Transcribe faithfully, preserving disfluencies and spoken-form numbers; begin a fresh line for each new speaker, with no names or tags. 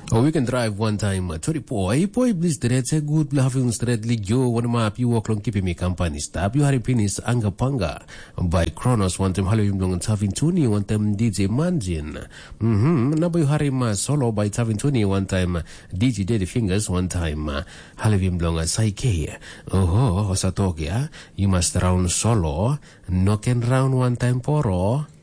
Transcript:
Oh, we can drive one time. Sorry po, ay po, please direct sa good having straight ligyo. One map you walk long keeping me company stop. You hari pinis anga panga by Kronos. One time halo yung long Tavin Tuni. One time D J Manjin. Mm-hmm. Naboy hari ma solo by Tavin Tuni. One time D J Daddy Fingers. One time halo yung long Saike. Oh, sa Tokyo. You must round solo. Knock and round one time poro.